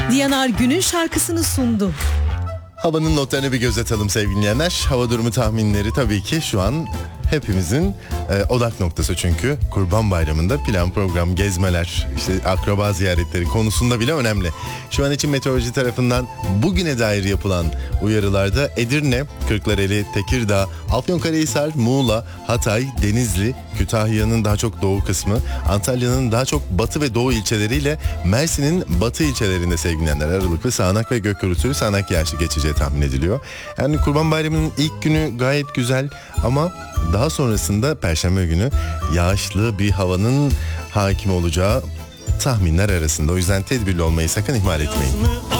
Diyanar günün şarkısını sundu. Havanın notlarına bir göz atalım sevgili dinleyenler. Hava durumu tahminleri tabii ki şu an hepimizin odak noktası, çünkü Kurban Bayramı'nda plan program, gezmeler, işte akraba ziyaretleri konusunda bile önemli. Şu an için meteoroloji tarafından bugüne dair yapılan uyarılarda Edirne, Kırklareli, Tekirdağ, Afyonkarahisar, Muğla, Hatay, Denizli, Kütahya'nın daha çok doğu kısmı, Antalya'nın daha çok batı ve doğu ilçeleriyle Mersin'in batı ilçelerinde sevgili dinleyenler aralıklı sağanak ve gök gürültülü sağanak yağışlı geçeceği tahmin ediliyor. Yani Kurban Bayramı'nın ilk günü gayet güzel ama daha sonrasında Perşembe günü yağışlı bir havanın hakim olacağı tahminler arasında. O yüzden tedbirli olmayı sakın ihmal etmeyin.